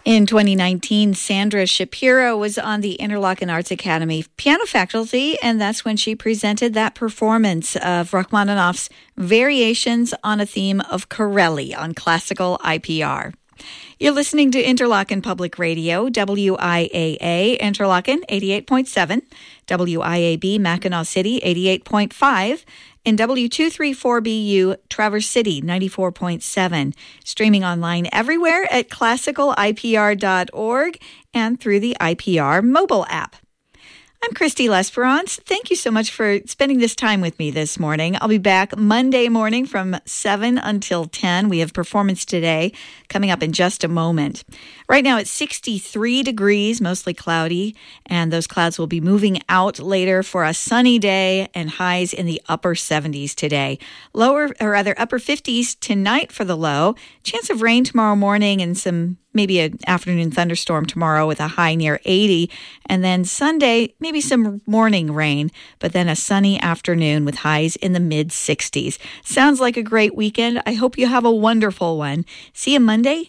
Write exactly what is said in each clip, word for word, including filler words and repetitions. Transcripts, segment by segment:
In twenty nineteen, Sandra Shapiro was on the Interlochen Arts Academy piano faculty, and that's when she presented that performance of Rachmaninoff's Variations on a Theme of Corelli on classical I P R. You're listening to Interlochen Public Radio, W I A A, Interlochen eighty-eight point seven, W I A B, Mackinac City eighty-eight point five, and W two thirty-four B U, Traverse City ninety-four point seven. Streaming online everywhere at classical I P R dot org and through the I P R mobile app. I'm Christy Lesperance. Thank you so much for spending this time with me this morning. I'll be back Monday morning from seven until ten. We have performance today coming up in just a moment. Right now it's sixty-three degrees, mostly cloudy, and those clouds will be moving out later for a sunny day and highs in the upper seventies today. Lower, or rather upper fifties tonight for the low. Chance of rain tomorrow morning and some maybe an afternoon thunderstorm tomorrow with a high near eighty. And then Sunday, maybe some morning rain, but then a sunny afternoon with highs in the mid-sixties. Sounds like a great weekend. I hope you have a wonderful one. See you Monday.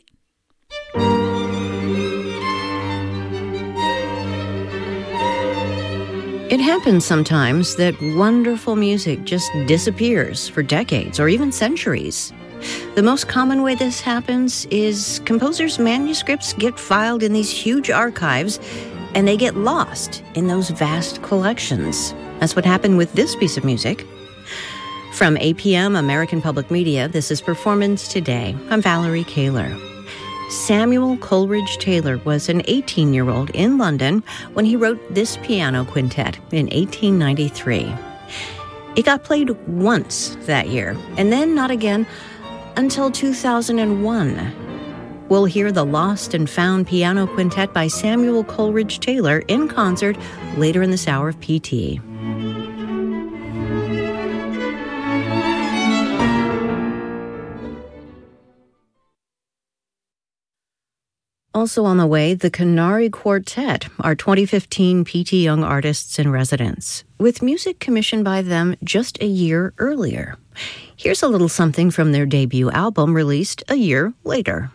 It happens sometimes that wonderful music just disappears for decades or even centuries. The most common way this happens is composers' manuscripts get filed in these huge archives and they get lost in those vast collections. That's what happened with this piece of music. From A P M, American Public Media, this is Performance Today. I'm Valerie Kaler. Samuel Coleridge Taylor was an eighteen-year-old in London when he wrote this piano quintet in eighteen ninety-three. It got played once that year, and then not again until two thousand one. We'll hear the Lost and Found Piano Quintet by Samuel Coleridge Taylor in concert later in this hour of P T. Also on the way, the Canary Quartet, our twenty fifteen P T Young Artists in Residence, with music commissioned by them just a year earlier. Here's a little something from their debut album released a year later.